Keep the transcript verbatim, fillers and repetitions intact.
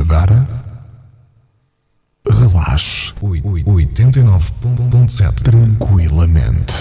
agora relaxe oitenta e nove ponto sete tranquilamente.